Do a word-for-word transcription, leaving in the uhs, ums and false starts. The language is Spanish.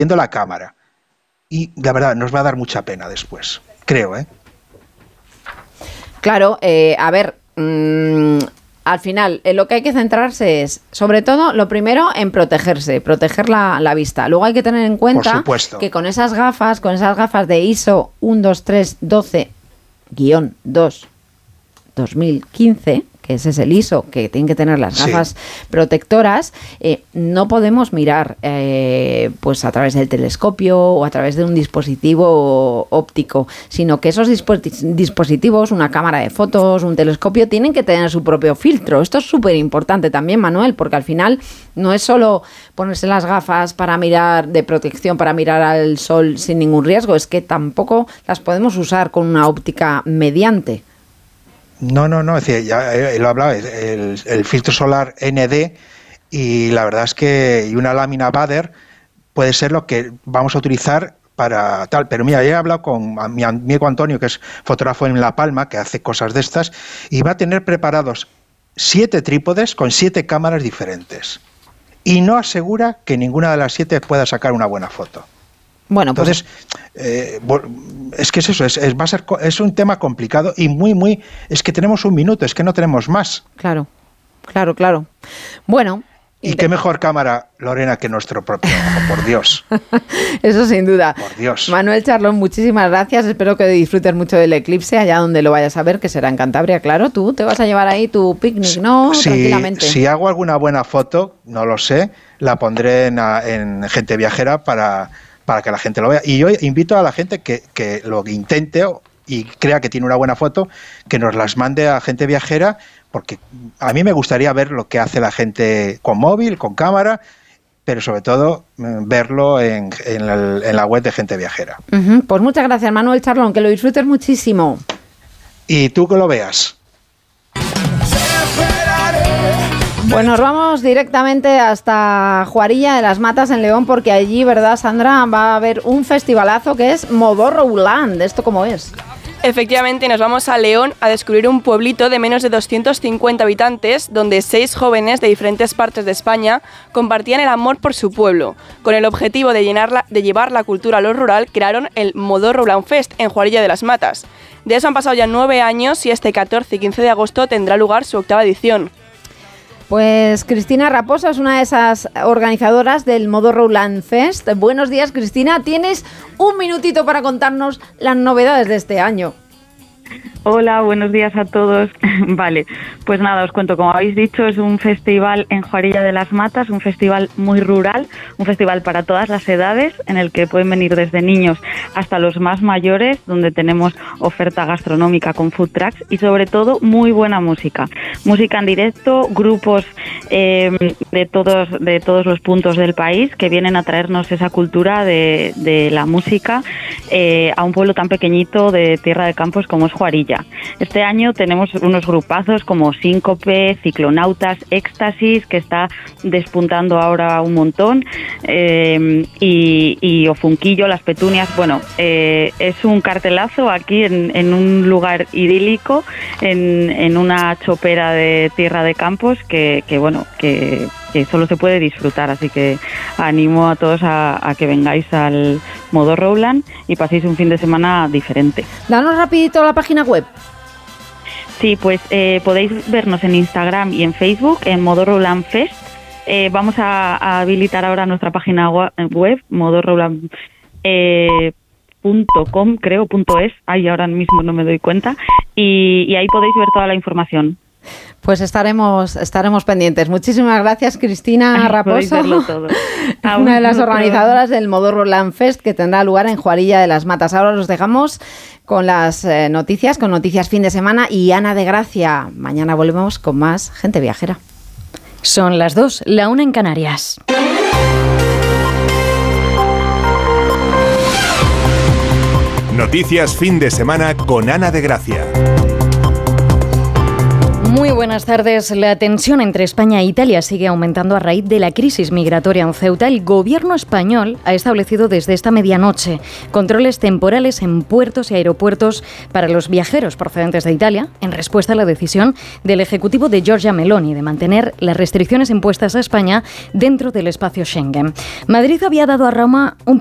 viendo la cámara. Y la verdad, nos va a dar mucha pena después, creo, ¿eh? Claro, eh, a ver, mmm, al final eh, lo que hay que centrarse es, sobre todo, lo primero, en protegerse, proteger la, la vista. Luego hay que tener en cuenta que con esas gafas, con esas gafas de I S O uno dos tres doce guión dos dos mil quince, que ese es el I S O, que tienen que tener las gafas sí. protectoras, eh, no podemos mirar eh, pues a través del telescopio o a través de un dispositivo óptico, sino que esos disposi- dispositivos, una cámara de fotos, un telescopio, tienen que tener su propio filtro. Esto es súper importante también, Manuel, porque al final no es solo ponerse las gafas para mirar de protección, para mirar al sol sin ningún riesgo, es que tampoco las podemos usar con una óptica mediante. No, no, no, es decir, ya eh, lo hablaba, el, el filtro solar N D y la verdad es que y una lámina Bader puede ser lo que vamos a utilizar para tal, pero mira, yo he hablado con mi amigo Antonio, que es fotógrafo en La Palma, que hace cosas de estas, y va a tener preparados siete trípodes con siete cámaras diferentes y no asegura que ninguna de las siete pueda sacar una buena foto. Bueno, pues entonces, eh, es que es eso, es, es, va a ser, es un tema complicado y muy, muy, es que tenemos un minuto, es que no tenemos más. Claro, claro, claro. Bueno. Y qué mejor cámara, Lorena, que nuestro propio ojo, por Dios. Eso sin duda. Por Dios. Manuel Charlón, muchísimas gracias. Espero que disfrutes mucho del eclipse, allá donde lo vayas a ver, que será en Cantabria, claro. Tú te vas a llevar ahí tu picnic, ¿no? Si, Tranquilamente. Si hago alguna buena foto, no lo sé, la pondré en, en Gente Viajera para... para que la gente lo vea. Y yo invito a la gente que, que lo intente y crea que tiene una buena foto, que nos las mande a Gente Viajera, porque a mí me gustaría ver lo que hace la gente con móvil, con cámara, pero sobre todo verlo en, en, el, en la web de Gente Viajera. Uh-huh. Pues muchas gracias, Manuel Charlón, que lo disfrutes muchísimo. Y tú que lo veas. Pues nos vamos directamente hasta Juarilla de las Matas en León, porque allí, ¿verdad, Sandra? Va a haber un festivalazo que es Modorrouland. ¿Esto cómo es? Efectivamente, nos vamos a León a descubrir un pueblito de menos de doscientos cincuenta habitantes, donde seis jóvenes de diferentes partes de España compartían el amor por su pueblo. Con el objetivo de, llenarla, de llevar la cultura a lo rural, crearon el Modorrouland Fest en Juarilla de las Matas. De eso han pasado ya nueve años y este catorce y quince de agosto tendrá lugar su octava edición. Pues Cristina Raposo es una de esas organizadoras del Modorrouland Fest. Buenos días, Cristina. Tienes un minutito para contarnos las novedades de este año. Hola, buenos días a todos. Vale, pues nada, os cuento, como habéis dicho, es un festival en Juarilla de las Matas, un festival muy rural, un festival para todas las edades, en el que pueden venir desde niños hasta los más mayores, donde tenemos oferta gastronómica con food trucks y sobre todo muy buena música. Música en directo, grupos eh, de todos de todos los puntos del país que vienen a traernos esa cultura de, de la música eh, a un pueblo tan pequeñito de Tierra de Campos como es Juarilla. Este año tenemos unos grupazos como Síncope, Ciclonautas, Éxtasis, que está despuntando ahora un montón, eh, y, y Ofunquillo, Las Petunias. Bueno, eh, es un cartelazo aquí en, en un lugar idílico, en, en una chopera de Tierra de Campos, que, que bueno, que... que solo se puede disfrutar, así que animo a todos a, a que vengáis al Modorrouland y paséis un fin de semana diferente. Danos rapidito la página web. Sí, pues eh, podéis vernos en Instagram y en Facebook en Modorrouland Fest. Eh, vamos a, a habilitar ahora nuestra página web, modorrouland punto com, creo, punto es, ahí ahora mismo no me doy cuenta, y, y ahí podéis ver toda la información. Pues estaremos estaremos pendientes. Muchísimas gracias, Cristina Raposo, una de las organizadoras del Modorrouland Fest, que tendrá lugar en Juarilla de las Matas. Ahora los dejamos con las eh, noticias, con noticias fin de semana y Ana de Gracia. Mañana volvemos con más Gente Viajera. Son las dos, la una en Canarias. Noticias fin de semana con Ana de Gracia. Muy buenas tardes. La tensión entre España e Italia sigue aumentando a raíz de la crisis migratoria en Ceuta. El gobierno español ha establecido desde esta medianoche controles temporales en puertos y aeropuertos para los viajeros procedentes de Italia, en respuesta a la decisión del ejecutivo de Giorgia Meloni de mantener las restricciones impuestas a España dentro del espacio Schengen. Madrid había dado a Roma un